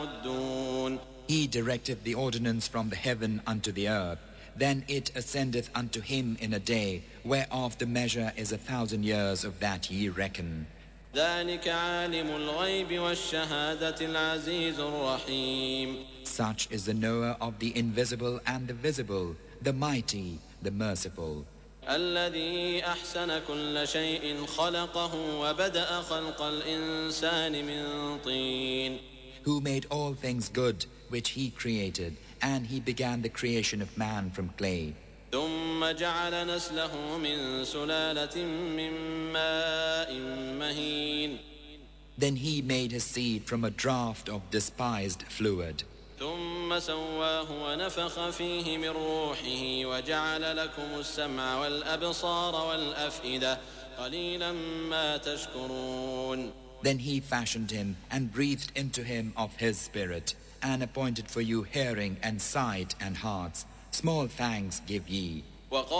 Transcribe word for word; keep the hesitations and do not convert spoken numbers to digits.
يَعُدُّونَ. He directeth the ordinance from the heaven unto the earth. Then it ascendeth unto him in a day, whereof the measure is a thousand years of that ye reckon. ذلك عالم الغيب والشهادة العزيز الرحيم. Such is the knower of the invisible and the visible, the mighty, the merciful. الذي أحسن كل شيء خلقه وبدأ خلق الإنسان من طين. Who made all things good which he created, and he began the creation of man from clay. ثم جعل نسله من سلالة من ماء مهين. Then he made his seed from a draught of despised fluid. ثم سواه ونفخ فيه من روحه وجعل لكم السمع والأبصار والأفئدة قليلا ما تشكرون. Then he fashioned him and breathed into him of his spirit, and appointed for you hearing and sight and hearts. Small thanks give ye.